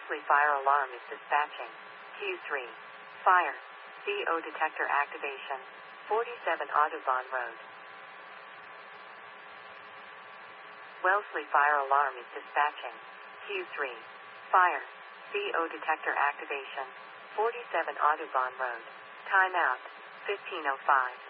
Wellesley fire alarm is dispatching. Q3. Fire. CO detector activation. 47 Audubon Road. Wellesley fire alarm is dispatching. Q3. Fire. CO detector activation. 47 Audubon Road. Timeout. 15:05.